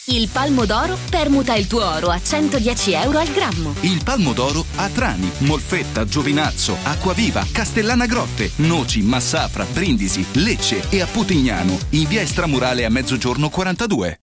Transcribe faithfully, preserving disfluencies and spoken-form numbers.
Il Palmo d'Oro permuta il tuo oro a centodieci euro al grammo. Il Palmo d'Oro a Trani, Molfetta, Giovinazzo, Acquaviva, Castellana Grotte, Noci, Massafra, Brindisi, Lecce e a Putignano, in via Estramurale a Mezzogiorno quarantadue.